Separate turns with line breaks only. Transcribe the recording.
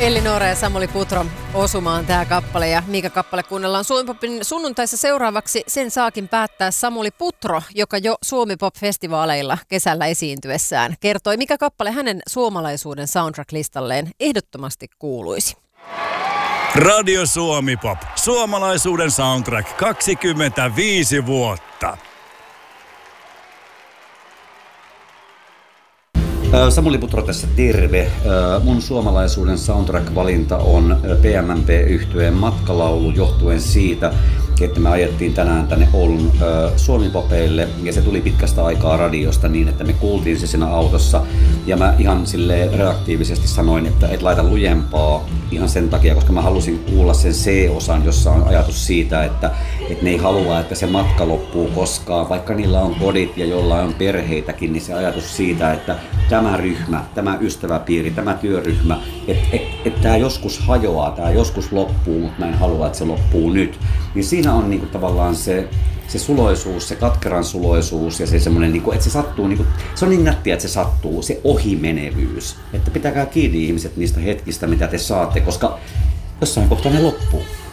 Elinora ja Samuli Putro osumaan tämä kappale, ja mikä kappale kuunnellaan Suomi-popin sunnuntaissa seuraavaksi, sen saakin päättää Samuli Putro, joka jo Suomi-pop-festivaaleilla kesällä esiintyessään kertoi, mikä kappale hänen suomalaisuuden soundtrack-listalleen ehdottomasti kuuluisi.
Radio Suomi Pop, suomalaisuuden soundtrack 25 vuotta.
Samuli Putro tässä, terve. Mun suomalaisuuden soundtrack-valinta on PMMP-yhtyeen Matkalaulu johtuen siitä, että me ajettiin tänään tänne Oulun Suomi-popeille ja se tuli pitkästä aikaa radiosta niin, että me kuultiin se siinä autossa ja mä ihan silleen reaktiivisesti sanoin, että et laita lujempaa ihan sen takia, koska mä halusin kuulla sen C-osan, jossa on ajatus siitä, että ne ei halua, että se matka loppuu koskaan, vaikka niillä on kodit ja jollain on perheitäkin, niin se ajatus siitä, että tämä ryhmä, tämä ystäväpiiri, tämä työryhmä, että tämä joskus hajoaa, tämä joskus loppuu, mutta mä en halua, että se loppuu nyt. Niin siinä on niinku tavallaan se suloisuus, se katkeran suloisuus ja se semmoinen, niinku, että se sattuu, niinku, se on niin nättiä, että se sattuu, se ohimenevyys. Että pitäkää kiinni ihmiset niistä hetkistä, mitä te saatte, koska jossain kohtaa ne loppuu.